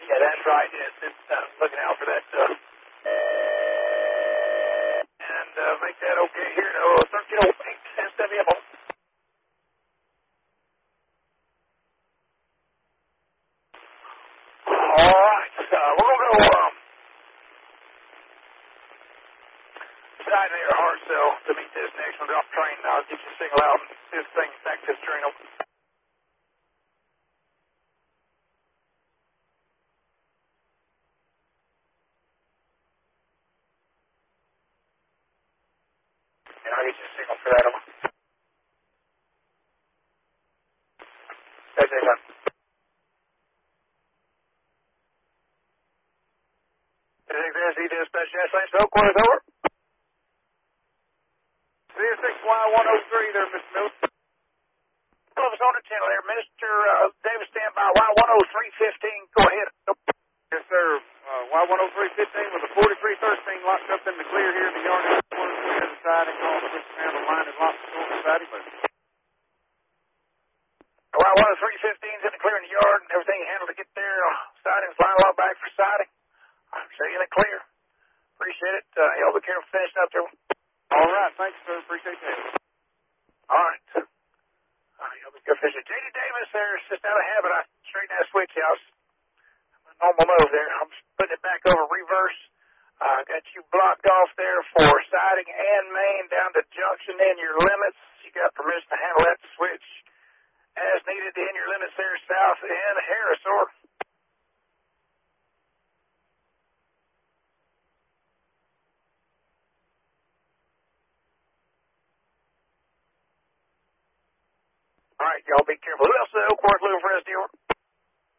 Yeah, that's right. Yes, it's looking out for that stuff. And make that okay here. 1308 SWMO. All right. We're going to go side there, Hartselle, to meet this next one. Drop train. I'll get you a signal out and see if things back this train open. And I'll get you a signal for that one. That's it, son. SE dispatch, gas lane, so quarters over. 36Y103 there, Mr. Mills. All of us on the channel there. Mr. Davis, stand by. Y10315, go ahead. Yes, sir. Y10315 with a 4313 locked up in the clear here in the yard. On the other side and call the handle line and locked on the side. Y10315's in the clear in the yard and everything handled to get there. Siding's line lock back for siding. I'm sure you're in the clear. Appreciate it. Y'all be careful finishing up there. All right. Thanks, sir. Appreciate that. All right. Y'all be careful finishing. J.D. Davis there. It's just out of habit. I straighten that switch out. Normal move there. I'm just putting it back over reverse. Got you blocked off there for siding and main down to junction in your limits. You got permission to handle that switch as needed in your limits there south in Harrisor. All right, y'all be careful. Who else is Oakworth looking for us, dear?